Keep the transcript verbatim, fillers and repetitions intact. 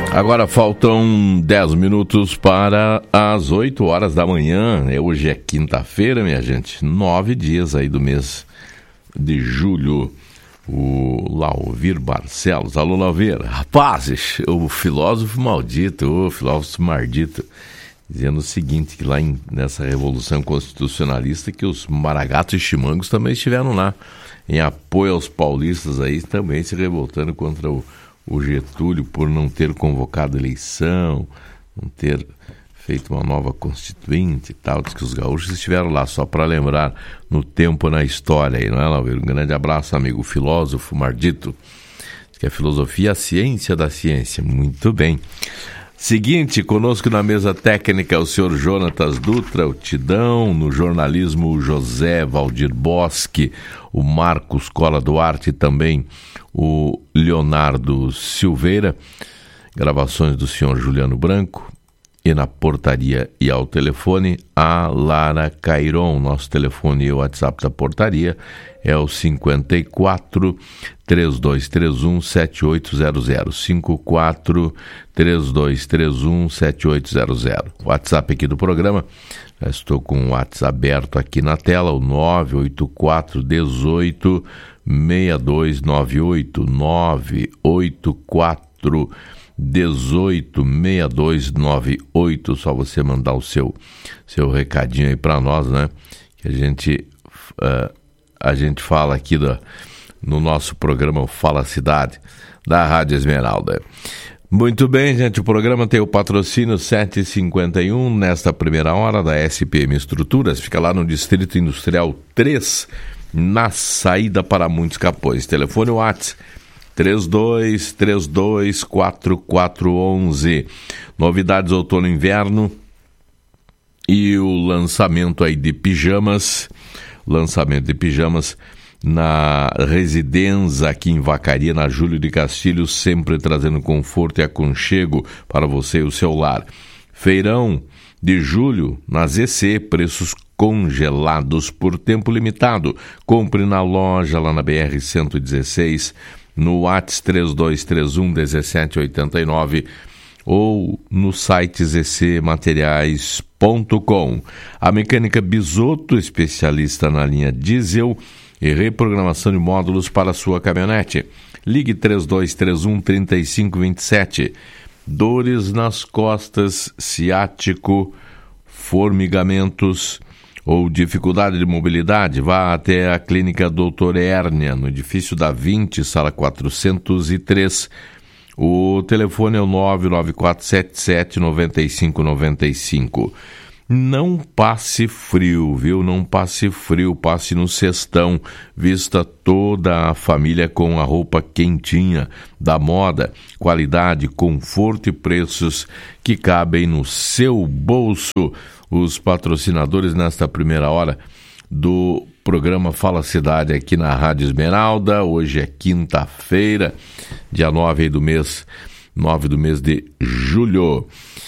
Agora faltam dez minutos para as oito horas da manhã. Hoje é quinta-feira, minha gente. Nove dias aí do mês de julho. O Lauvir Barcelos. Alô, Lauvir. Rapazes, o filósofo maldito, o filósofo mardito, dizendo o seguinte, que lá em, nessa Revolução Constitucionalista, que os maragatos e chimangos também estiveram lá, em apoio aos paulistas aí, também se revoltando contra o o Getúlio por não ter convocado eleição, não ter feito uma nova constituinte e tal. Diz que os gaúchos estiveram lá, só para lembrar, no tempo, na história aí, não é, Lauvir? Um grande abraço, amigo, o filósofo mardito. Diz que a filosofia é a ciência da ciência. Muito bem. Seguinte, conosco na mesa técnica o senhor Jonatas Dutra, o Tidão, no jornalismo o José Valdir Bosque, o Marcos Cola Duarte e também o Leonardo Silveira, gravações do senhor Juliano Branco, e na portaria e ao telefone a Lara Cairon. Nosso telefone e o WhatsApp da portaria é o cinquenta e quatro, três dois três um, sete oito zero zero, cinquenta e quatro, três dois três um, sete oito zero zero. O WhatsApp aqui do programa, já estou com o WhatsApp aberto aqui na tela, o nove oito quatro, dezoito, seis dois nove oito, nove oito quatro, dezoito, seis dois nove oito. Só você mandar o seu, seu recadinho aí para nós, né? Que a gente, uh, a gente fala aqui da, no nosso programa Fala Cidade, da Rádio Esmeralda. Muito bem, gente, o programa tem o patrocínio sete e cinquenta e um nesta primeira hora da S P M Estruturas, fica lá no Distrito Industrial três, na saída para Muitos Capões. Telefone WhatsApp três dois três dois, quatro quatro um um. Novidades outono e inverno e o lançamento aí de pijamas, lançamento de pijamas na Residência aqui em Vacaria, na Júlio de Castilhos, sempre trazendo conforto e aconchego para você e o seu lar. Feirão de julho na Z C, preços congelados por tempo limitado. Compre na loja lá na B R cento e dezesseis, no WhatsApp três dois três um, um sete oito nove ou no site z c materiais ponto com. A Mecânica Bisotto, especialista na linha diesel e reprogramação de módulos para sua caminhonete. Ligue três dois três um, três cinco dois sete. Dores nas costas, ciático, formigamentos ou dificuldade de mobilidade, vá até a Clínica Doutor Hérnia, no edifício da vinte, sala quatrocentos e três. O telefone é o nove nove quatro sete sete, nove cinco nove cinco. Não passe frio, viu? Não passe frio, passe no cestão. Vista toda a família com a roupa quentinha da moda. Qualidade, conforto e preços que cabem no seu bolso. Os patrocinadores nesta primeira hora do programa Fala Cidade aqui na Rádio Esmeralda. Hoje é quinta-feira, dia nove do mês, nove do mês de julho.